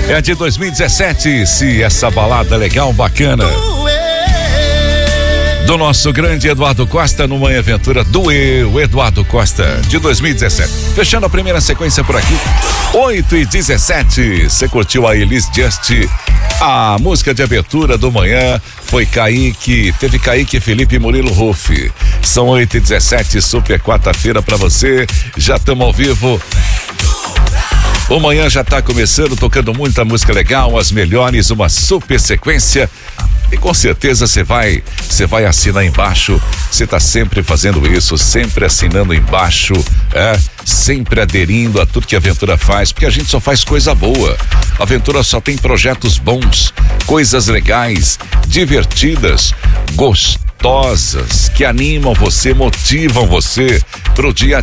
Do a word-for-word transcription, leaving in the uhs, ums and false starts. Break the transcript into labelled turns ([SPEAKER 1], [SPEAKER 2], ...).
[SPEAKER 1] É de dois mil e dezessete, se essa balada legal, bacana. Do nosso grande Eduardo Costa, no Manhã Aventura, Doeu, Eduardo Costa, de dois mil e dezessete. Fechando a primeira sequência por aqui, oito e dezessete. Você curtiu a Elis Just? A música de abertura do manhã foi Kaique, teve Kaique, Felipe e Murilo Ruff. São oito e dezessete, super quarta-feira pra você. Já estamos ao vivo. O manhã já tá começando, tocando muita música legal, as melhores, uma super sequência. E com certeza você vai, você vai assinar embaixo. Você tá sempre fazendo isso, sempre assinando embaixo, é, sempre aderindo a tudo que a Aventura faz, porque a gente só faz coisa boa. A Aventura só tem projetos bons, coisas legais, divertidas, gostosas, que animam você, motivam você pro dia